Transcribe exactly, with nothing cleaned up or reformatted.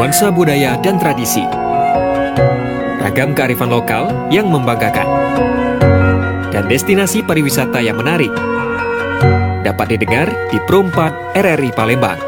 nuansa budaya dan tradisi. Ragam kearifan lokal yang membanggakan. Dan destinasi pariwisata yang menarik. Dapat didengar di Pro empat R R I Palembang.